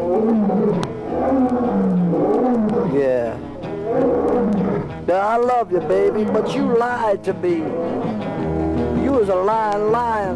Yeah. Now, I love you, baby, but you lied to me. You was a lying lion.